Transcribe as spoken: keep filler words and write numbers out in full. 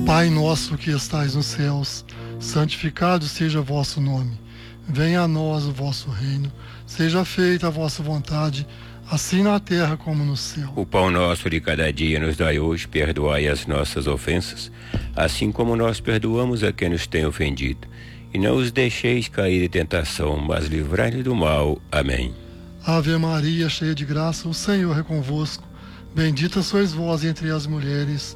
Pai nosso que estais nos céus, santificado seja o vosso nome. Venha a nós o vosso reino, seja feita a vossa vontade, assim na terra como no céu. O pão nosso de cada dia nos dai hoje, perdoai as nossas ofensas, assim como nós perdoamos a quem nos tem ofendido. E não os deixeis cair em tentação, mas livrai-nos do mal. Amém. Ave Maria, cheia de graça, o Senhor é convosco. Bendita sois vós entre as mulheres,